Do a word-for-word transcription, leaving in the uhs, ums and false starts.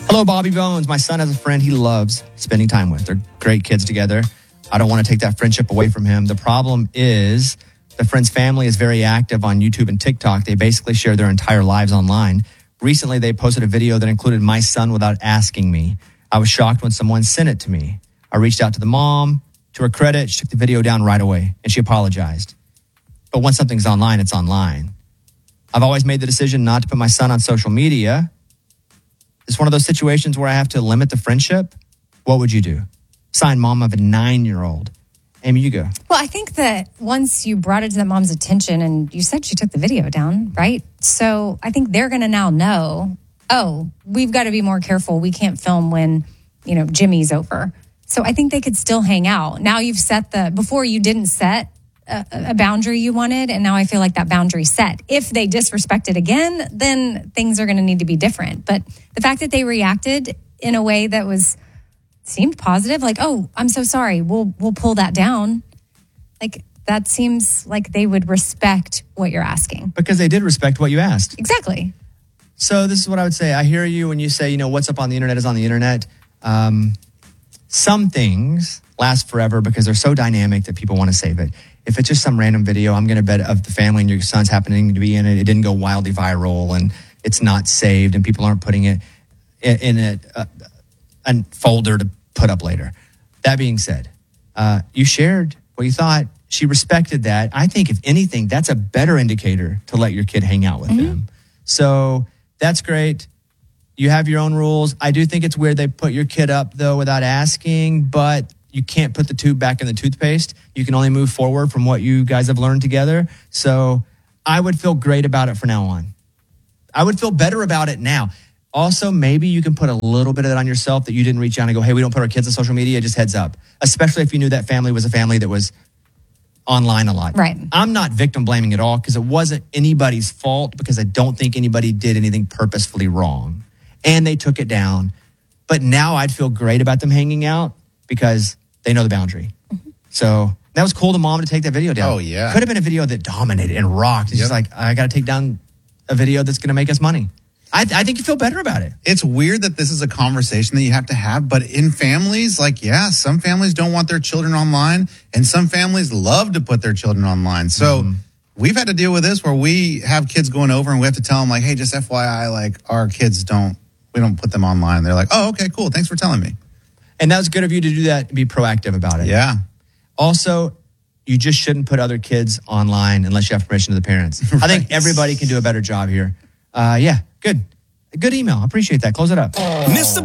Hello, Bobby Bones. My son has a friend he loves spending time with. They're great kids together. I don't want to take that friendship away from him. The problem is the friend's family is very active on YouTube and TikTok. They basically share their entire lives online. Recently, they posted a video that included my son without asking me. I was shocked when someone sent it to me. I reached out to the mom. To her credit, she took the video down right away, and she apologized. But once something's online, it's online. I've always made the decision not to put my son on social media. It's one of those situations where I have to limit the friendship. What would you do? Signed, mom of a nine-year-old. Amy, you go. Well, I think that once you brought it to that mom's attention and you said she took the video down, right? So I think they're going to now know, oh, we've got to be more careful. We can't film when, you know, Jimmy's over. So I think they could still hang out. Now you've set the, before you didn't set a, a boundary you wanted, and now I feel like that boundary set. If they disrespect it again, then things are going to need to be different. But the fact that they reacted in a way that was, seemed positive, like, oh, I'm so sorry, we'll we'll pull that down. Like, that seems like they would respect what you're asking. Because they did respect what you asked. Exactly. So this is what I would say. I hear you when you say, you know, what's up on the internet is on the internet. Um, some things last forever because they're so dynamic that people want to save it. If it's just some random video, I'm going to bet of the family and your son's happening to be in it, it didn't go wildly viral and it's not saved and people aren't putting it in a, a, a folder to put up later. That being said, uh, you shared what you thought. She respected that. I think if anything, that's a better indicator to let your kid hang out with mm-hmm. them. So that's great. You have your own rules. I do think it's weird they put your kid up, though, without asking, but you can't put the tube back in the toothpaste. You can only move forward from what you guys have learned together. So I would feel great about it from now on. I would feel better about it now. Also, maybe you can put a little bit of that on yourself that you didn't reach out and go, hey, we don't put our kids on social media, just heads up. Especially if you knew that family was a family that was online a lot. Right. I'm not victim blaming at all because it wasn't anybody's fault because I don't think anybody did anything purposefully wrong. And they took it down. But now I'd feel great about them hanging out because they know the boundary. Mm-hmm. So that was cool to mom to take that video down. Oh, yeah. Could have been a video that dominated and rocked. It's yep. just like, I got to take down a video that's going to make us money. I, I think you feel better about it. It's weird that this is a conversation that you have to have, but in families, like, yeah, some families don't want their children online, and some families love to put their children online. So mm-hmm. we've had to deal with this where we have kids going over and we have to tell them, like, hey, just F Y I, like, our kids don't, we don't put them online. They're like, oh, okay, cool. Thanks for telling me. And that was good of you to do that and be proactive about it. Yeah. Also, you just shouldn't put other kids online unless you have permission of the parents. right. I think everybody can do a better job here. Uh, yeah, good. Good email. I appreciate that. Close it up. Mister